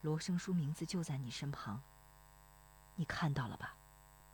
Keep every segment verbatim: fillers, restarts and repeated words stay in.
罗生叔名字就在你身旁，你看到了吧？”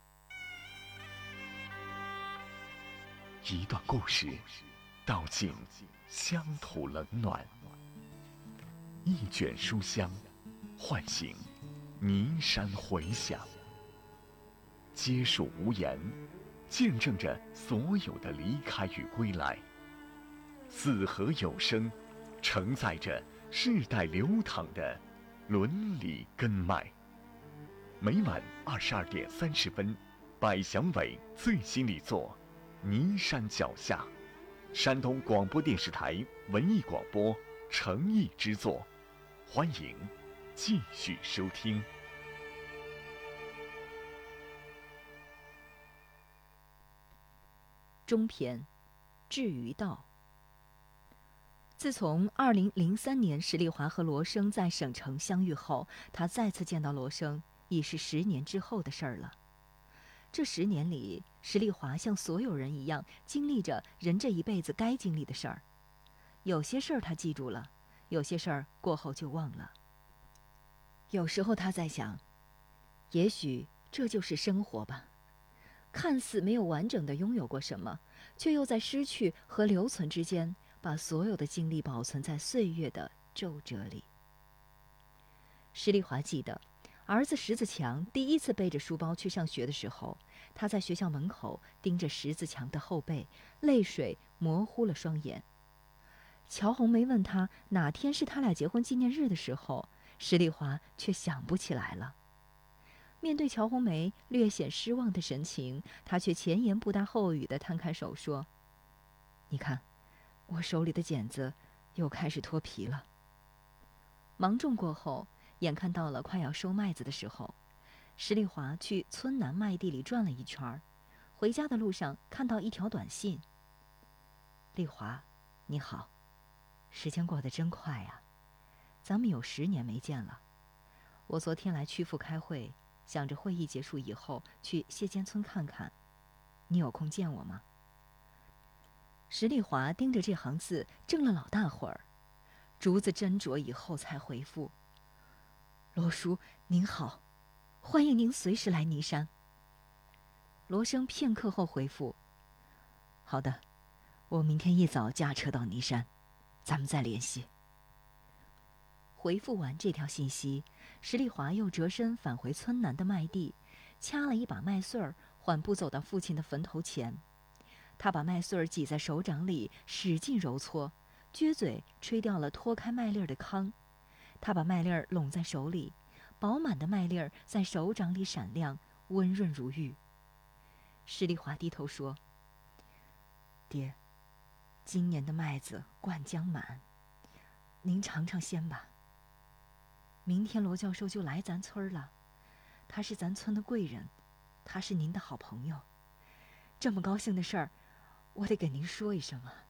一段故事，道尽乡土冷暖；一卷书香，唤醒尼山回响。皆属无言，见证着所有的离开与归来。四合有声，承载着世代流淌的伦理根脉。每晚二十二点三十分，百祥伟最新力作《尼山脚下》，山东广播电视台文艺广播诚意之作，欢迎继续收听。 中篇，至于道。自从二零零三年石丽华和罗生在省城相遇后，他再次见到罗生已是十年之后的事儿了。这十年里，石丽华像所有人一样经历着人这一辈子该经历的事儿。有些事儿他记住了，有些事儿过后就忘了。有时候他在想，也许这就是生活吧。看似没有完整的拥有过什么，却又在失去和留存之间，把所有的经历保存在岁月的皱褶里。石丽华记得，儿子石子强第一次背着书包去上学的时候，他在学校门口盯着石子强的后背，泪水模糊了双眼。乔红梅问他哪天是他俩结婚纪念日的时候，石丽华却想不起来了。面对乔红梅略显失望的神情，他却前言不搭后语地摊开手说：“你看，我手里的茧子又开始脱皮了。”芒种过后，眼看到了快要收麦子的时候，石丽华去村南麦地里转了一圈，回家的路上看到一条短信：“丽华，你好，时间过得真快呀，咱们有十年没见了。我昨天来曲阜开会，想着会议结束以后去谢间村看看，你有空见我吗？”石丽华盯着这行字怔了老大会儿，竹子斟酌以后才回复：“罗叔您好，欢迎您随时来尼山。”罗生片刻后回复：“好的，我明天一早驾车到尼山，咱们再联系。”回复完这条信息，石丽华又折身返回村南的麦地，掐了一把麦穗儿，缓步走到父亲的坟头前。他把麦穗儿挤在手掌里，使劲揉搓，撅嘴吹掉了脱开麦粒儿的糠。他把麦粒儿拢在手里，饱满的麦粒儿在手掌里闪亮，温润如玉。石丽华低头说：“爹，今年的麦子灌浆满，您尝尝鲜吧。明天罗教授就来咱村了，他是咱村的贵人，他是您的好朋友。这么高兴的事儿，我得给您说一声啊。”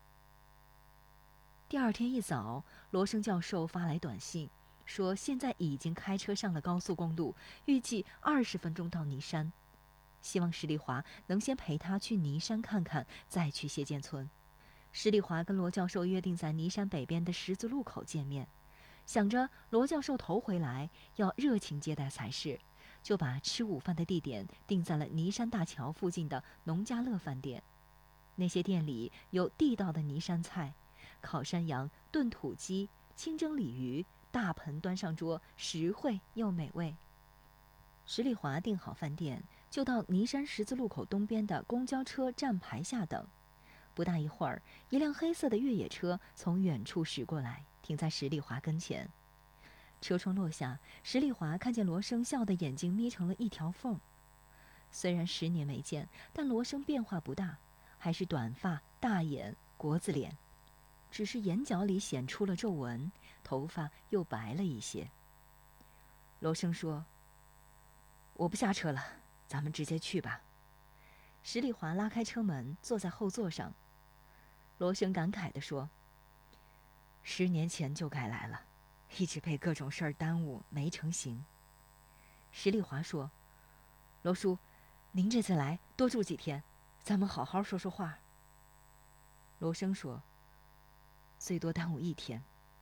第二天一早，罗生教授发来短信，说现在已经开车上了高速公路，预计二十分钟到尼山，希望石丽华能先陪他去尼山看看，再去谢间村。石丽华跟罗教授约定在尼山北边的十字路口见面，想着罗教授头回来要热情接待才是，就把吃午饭的地点定在了尼山大桥附近的农家乐饭店。那些店里有地道的尼山菜，烤山羊、炖土鸡、清蒸鲤鱼，大盆端上桌，实惠又美味。石丽华订好饭店，就到尼山十字路口东边的公交车站牌下等。不大一会儿，一辆黑色的越野车从远处驶过来，停在石丽华跟前。车窗落下，石丽华看见罗生笑的眼睛眯成了一条缝。虽然十年没见，但罗生变化不大，还是短发、大眼、国字脸，只是眼角里显出了皱纹，头发又白了一些。罗生说：“我不下车了，咱们直接去吧。”石丽华拉开车门，坐在后座上。罗生感慨地说：“十年前就该来了，一直被各种事儿耽误，没成行。”石丽华说：“罗叔，您这次来多住几天，咱们好好说说话。”罗生说：“最多耽误一天，